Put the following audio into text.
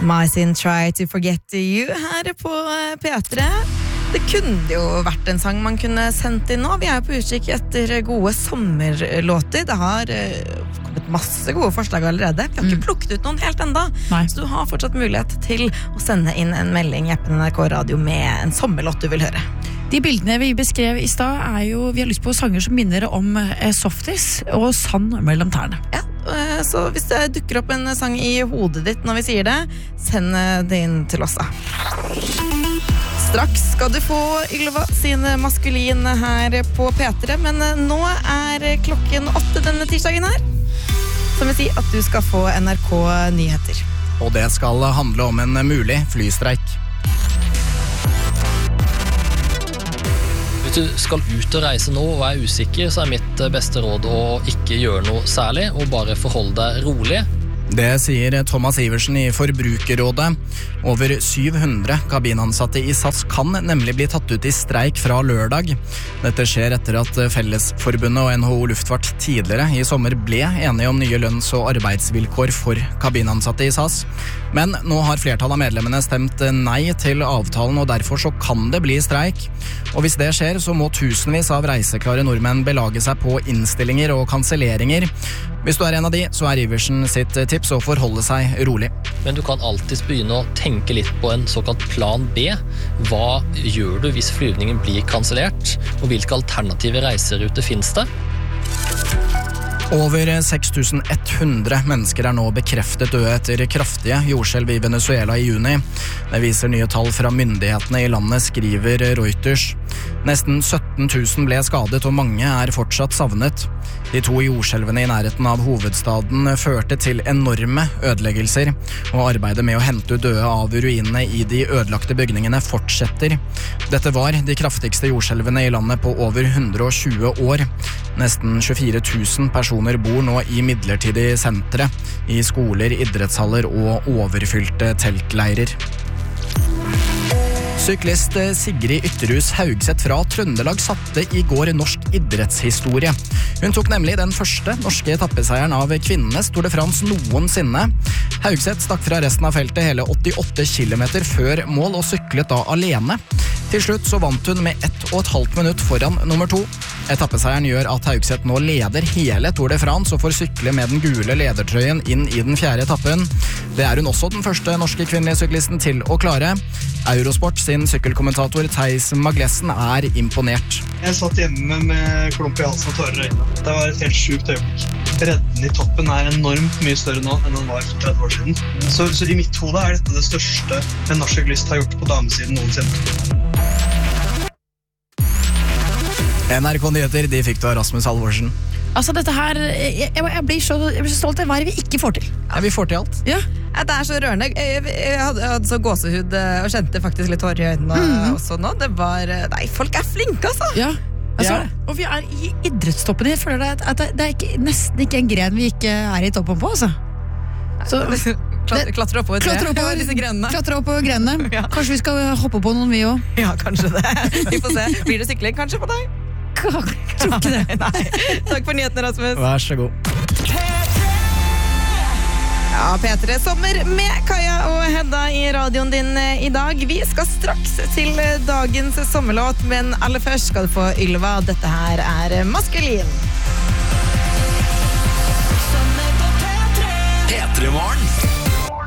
My Sin Try to Forget You her på P3. Det kunne jo vært en sang man kunne sendt inn nå. Vi jo på utkikk etter gode sommerlåter. Det har kommet masse gode forslag allerede. Vi har ikke plukket ut noen helt enda. Nei. Så du har fortsatt mulighet til å sende inn en melding i appen NRK Radio med en sommerlåt du vil høre. De bildene vi beskrev i stad jo, vi har lyst på sanger som minner om softis og sand mellom tærne. Ja, så hvis det dukker opp en sang i hodet ditt når vi sier det, send det inn til oss da. Straks skal du få Ylva sine maskulin her på P3, men nå klokken 8 denne tirsdagen her, som vil si at du skal få NRK Nyheter. Og det skal handle om en mulig flystreik. Hvis du skal ut og reise nå og usikker, så mitt beste råd å ikke gjøre noe særlig, og bare forholde deg rolig. Det sier Thomas Iversen i Forbrukerrådet. Over 700 kabinansatte i SAS kan nemlig bli tatt ut i streik fra lørdag. Dette skjer etter at Fellesforbundet og NHO Luftfart tidligere i sommer ble enige om nye lønns- og arbeidsvilkår for kabinansatte i SAS. Men nå har flertallet av medlemmene stemt nei til avtalen, og derfor så kan det bli streik. Og hvis det skjer, så må tusenvis av reiseklare nordmenn belage seg på innstillinger og kanselleringer. Hvis du en av de, så Iversen sitt tips å forholde seg rolig. Men du kan alltid begynne å tenke litt på en såkalt plan B. Hva gjør du hvis flyvningen blir kansellert? Og hvilke alternative reiseruter finnes det? Over 6100 mennesker nå bekreftet døde etter kraftige jordskjelv i Venezuela i juni. Det viser nye tall fra myndighetene i landet, skriver Reuters. Nesten 17 000 ble skadet, og mange fortsatt savnet. De 2 jordskjelvene i nærheten av hovedstaden førte til enorme ødeleggelser, og arbeidet med å hente ut døde av ruinene i de ødelagte bygningene fortsetter. Dette var de kraftigste jordskjelvene i landet på over 120 år. Nesten 24 000 personer bor nå i midlertidige sentre, i skoler, idrettshaller og overfylte teltleirer. Syklist Sigrid Ytterhus Haugseth fra Trøndelag satte i går norsk idrettshistorie. Hun tok nemlig den første norske etappeseieren av kvinnenes Tour de France noensinne. Haugseth stakk fra resten av feltet hele 88 kilometer før mål og syklet da alene. Til slutt så vant hun med 1,5 minutt foran nummer 2. Etappeseieren gjør at Haugseth nå leder hele Tour de France og får sykle med den gule ledertrøyen inn i den 4. etappen. Det hun også den første norske kvinnelige syklisten til å klare. Eurosport sin sykkelkommentator Theis Maglessen imponert. Jeg satt hjemme med klump i halsen og tårer i øynene. Det var et helt sjukt øyeblikk. Bredden i toppen enormt mye større nå enn den var for 30 år siden. Så i mitt hode dette det største en norsk syklist har gjort på damesiden noensinne. NRK Nyheter, de fikk du av Rasmus Halvorsen. Altså dette her, jeg blir så stolt av hva vi ikke får til. Ja, vi får til alt. Ja. Det så rørende. Jeg hadde så gåsehud og kjente faktisk litt hår i øynene også nå. Det var, nei, folk flinke altså. Ja, altså, Ja. og vi i idrettstoppen. Jeg føler at det nesten ikke en gren vi ikke i toppen på, altså. Så Klatre oppover disse grenene. Klatre oppover grenene. Ja. Kanskje vi skal hoppe på noen vi også. Ja, kanskje det. Vi får se. Blir det sykling kanskje på deg? Tror ikke det. Nei. Takk for nyhetene, Rasmus. Vær så god. Ja, P3 sommer med Kaja og Hedda i radioen din i dag. Vi skal straks til dagens sommerlåt, men aller først skal du få Ylva. Dette her maskulin. P3 Morgen.